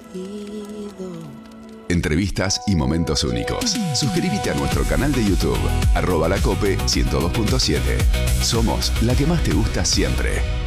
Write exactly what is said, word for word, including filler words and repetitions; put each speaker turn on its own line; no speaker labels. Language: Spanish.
Entrevistas y momentos únicos. Suscríbete a nuestro canal de YouTube, arroba la cope ciento dos punto siete. Somos la que más te gusta siempre.